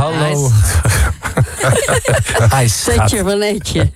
Hallo. Hij Zet je wel netje.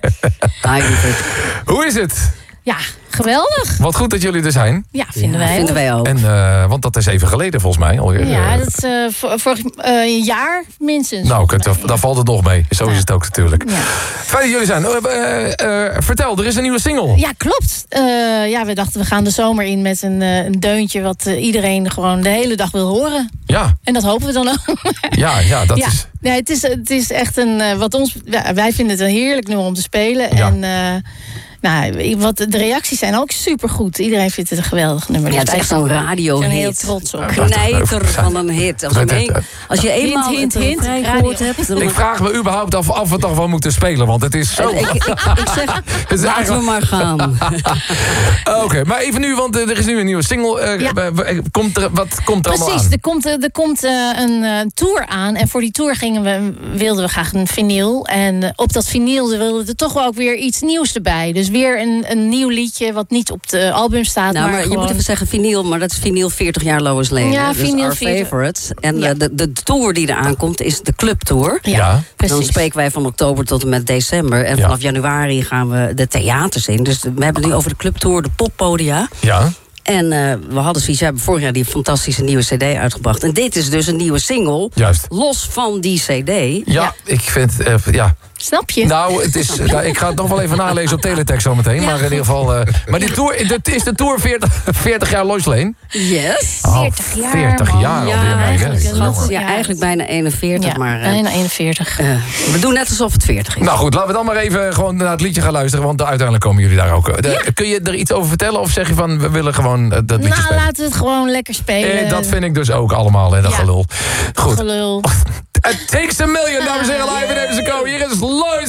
Hoe is het? Ja, geweldig. Wat goed dat jullie er zijn. Ja, vinden wij. Vinden wij ook. En, want dat is even geleden volgens mij alweer. Ja, dat is vorig een jaar minstens. Nou, daar valt het nog mee. Zo is het ook natuurlijk. Ja. Fijn dat jullie zijn. Vertel, er is een nieuwe single. Ja, klopt. We dachten we gaan de zomer in met een deuntje wat iedereen gewoon de hele dag wil horen. Ja. En dat hopen we dan ook. Ja, dat is... Ja, het is echt wij vinden het een heerlijk nummer om te spelen. Ja. En de reacties zijn ook supergoed. Iedereen vindt het een geweldig nummer. Ja, het is echt zo'n radiohit. Ik ben heel trots op. Knijter van een hit. Als je eenmaal hint, gehoord hebt... Dan Ik vraag me überhaupt af of we toch wel moeten spelen, want het is zo... Ik zeg, laten we maar gaan. Oké, maar even nu, want er is nu een nieuwe single. Wat komt er allemaal aan? Precies, er komt een tour aan. En voor die tour wilden we graag een vinyl. En op dat vinyl wilden we toch wel ook weer iets nieuws erbij. Dus weer een nieuw liedje wat niet op het album staat. Nou, maar gewoon... je moet even zeggen vinyl, maar dat is vinyl 40 jaar Lois Lane. Ja, dus vinyl our 40. favorites. En de tour die eraan komt is de clubtour. Ja. Precies. Dan spreken wij van oktober tot en met december. En vanaf januari gaan we de theaters in. Dus we hebben het nu over de clubtour, de poppodia. Ja. En we hadden zoiets, we hebben vorig jaar die fantastische nieuwe cd uitgebracht. En dit is dus een nieuwe single. Juist. Los van die cd. Ja, ik vind... Snap je? Nou, het is, ik ga het nog wel even nalezen op teletext zometeen. Maar in ieder geval... maar die tour, dit is de tour 40 jaar Lois Lane. Yes. 40 jaar, 40 man. jaar Ja, alweer. eigenlijk Ja, nog. Ja, eigenlijk bijna 41. Ja, maar bijna 41. we doen net alsof het 40 is. Nou goed, laten we dan maar even gewoon naar het liedje gaan luisteren. Want uiteindelijk komen jullie daar ook. Kun je er iets over vertellen? Of zeg je van, we willen gewoon dat liedje spelen? Laten we het gewoon lekker spelen. Dat vind ik dus ook allemaal, hè, dat gelul. Goed. Gelul. It takes a million, dames en heren, live in deze Hier is Lois